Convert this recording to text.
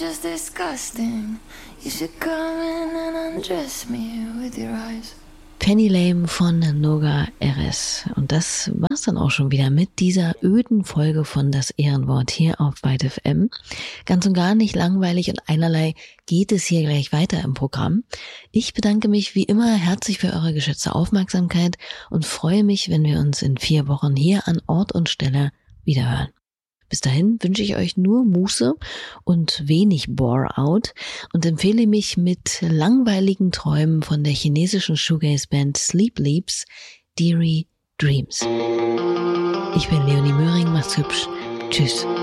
just disgusting. You should come in and undress me with your eyes. Penny Lane von Noga Erez. Und das war's dann auch schon wieder mit dieser öden Folge von Das Ehrenwort hier auf Byte FM. Ganz und gar nicht langweilig und einerlei geht es hier gleich weiter im Programm. Ich bedanke mich wie immer herzlich für eure geschätzte Aufmerksamkeit und freue mich, wenn wir uns in 4 Wochen hier an Ort und Stelle wiederhören. Bis dahin wünsche ich euch nur Muße und wenig Bore-out und empfehle mich mit langweiligen Träumen von der chinesischen Shoegaze-Band Sleep Leaps, Deary Dreams. Ich bin Leonie Möhring, macht's hübsch. Tschüss.